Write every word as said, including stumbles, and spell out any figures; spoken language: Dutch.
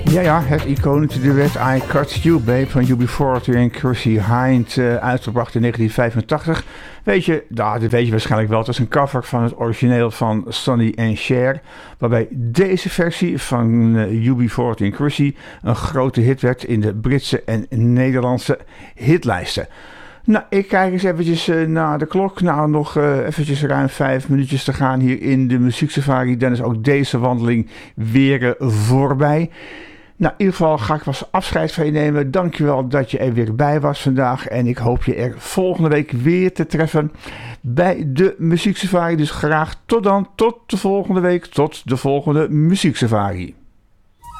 Ja, ja, het iconische duet I Cut You Babe van U B veertig en Chrissie Hynde, uh, uitgebracht in negentien vijfentachtig. Weet je, nou, dat weet je waarschijnlijk wel, het is een cover van het origineel van Sonny en Cher, waarbij deze versie van uh, U B veertig en Chrissie een grote hit werd in de Britse en Nederlandse hitlijsten. Nou, ik kijk eens eventjes uh, naar de klok. Nou, nog uh, eventjes ruim vijf minuutjes te gaan hier in de Muzieksafari. Dan is ook deze wandeling weer uh, voorbij. Nou, in ieder geval ga ik wel eens afscheid van je nemen. Dankjewel dat je er weer bij was vandaag. En ik hoop je er volgende week weer te treffen bij de Muzieksafari. Dus graag tot dan, tot de volgende week, tot de volgende Muzieksafari.